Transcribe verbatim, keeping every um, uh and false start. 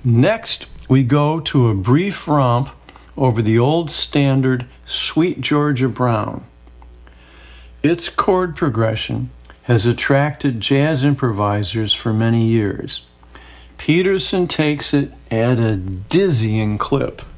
Next, we go to a brief romp over the old standard Sweet Georgia Brown. Its chord progression has attracted jazz improvisers for many years. Peterson takes it at a dizzying clip.